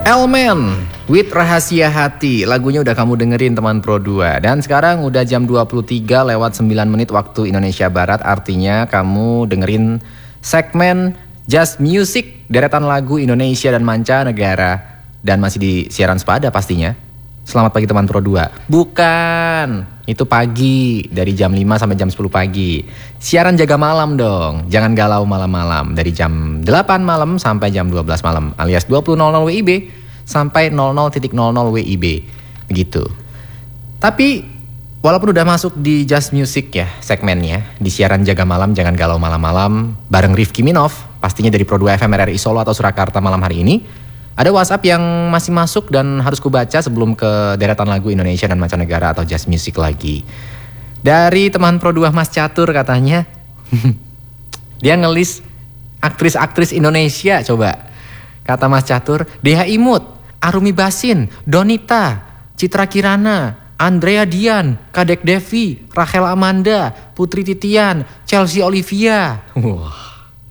Elmen with Rahasia Hati. Lagunya udah kamu dengerin teman Pro 2. Dan sekarang udah jam 23 lewat 9 menit waktu Indonesia Barat. Artinya kamu dengerin segmen Just Music, deretan lagu Indonesia dan mancanegara. Dan masih di siaran Sepada pastinya. Selamat pagi teman Pro 2. Bukan, itu pagi dari jam 5 sampai jam 10 pagi. Siaran jaga malam dong. Jangan galau malam-malam dari jam 8 malam sampai jam 12 malam alias 20.00 WIB sampai 00.00 WIB. Begitu. Tapi walaupun udah masuk di Just Music ya segmennya, di siaran jaga malam jangan galau malam-malam bareng Rifki Minov, pastinya dari Pro 2 FM RRI Solo atau Surakarta malam hari ini. Ada WhatsApp yang masih masuk dan harus kubaca sebelum ke deretan lagu Indonesia dan mancanegara atau Just Music lagi. Dari teman Pro 2 Mas Catur katanya, dia ngelis aktris-aktris Indonesia coba. Kata Mas Catur, Deha Imut, Arumi Basin, Donita, Citra Kirana, Andrea Dian, Kadek Devi, Rachel Amanda, Putri Titian, Chelsea Olivia. Wah.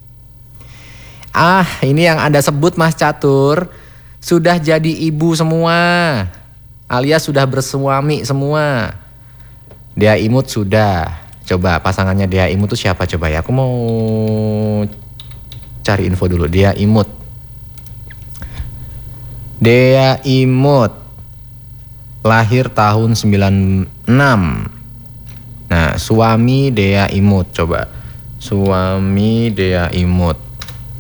Ini yang Anda sebut Mas Catur sudah jadi ibu semua, alias sudah bersuami semua. Deha Imut sudah. Coba pasangannya Deha Imut itu siapa coba ya? Aku mau cari info dulu. Deha Imut. Deha Imut lahir tahun 96. Nah, suami Deha Imut coba. Suami Deha Imut.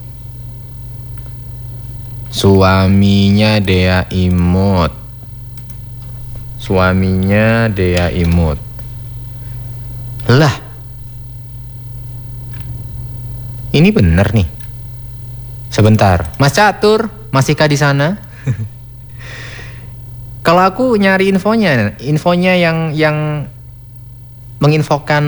Suaminya Deha Imut. Suaminya Deha Imut. Lah. Ini bener nih. Sebentar, Mas Catur, masihkah di sana? Kalau aku nyari infonya yang menginfokan